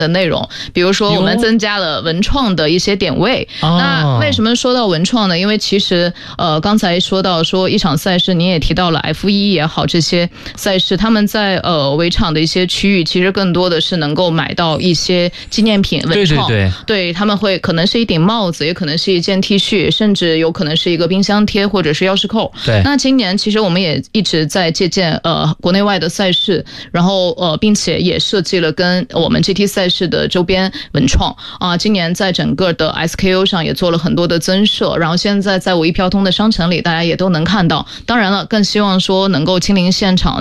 的内容，比如说我们增加了文创的一些点位。那为什么说到文创呢？因为其实刚才说到说一场赛事，你也提到了 F1 也好，这些赛事他们在围场的一些区域，其实更多的是能够买到一些纪念品文创。对，他们会可能是一顶帽子，也可能是一件 T 恤，甚至有可能是一个冰箱贴或者是钥匙扣。 对， 那今年其实我们也一直在借鉴国内外的赛事，然后并且也设计了跟我们 GT 赛事的周边文创今年在整个的 SKU 上也做了很多的增设，然后现在在5一票通的商城里大家也都能看到。当然了，更希望说能够亲临现场